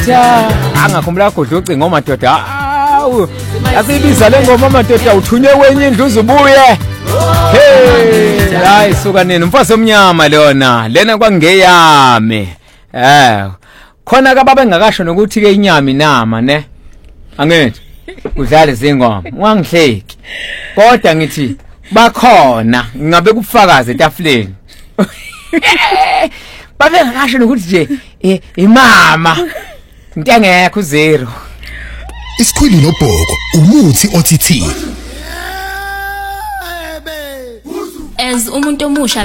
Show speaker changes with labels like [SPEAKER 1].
[SPEAKER 1] angakhumbula godla ucingo madoda awu asibiza lengoma madoda uthunywe kwenye indlu uzubuye hey hayi suka nini mfazi omnyama lena kwangeyami khona ka baba engakasho nokuthi ke inyama inama ne angithi udlale zingoma ungangihleki kodwa ngithi bakhona ngabe kufakaze etafuleni babe ngakasho nokuthi nje imama into engekho zero
[SPEAKER 2] Isikhwili nobhoko umuthi OTT
[SPEAKER 3] as umuntu omusha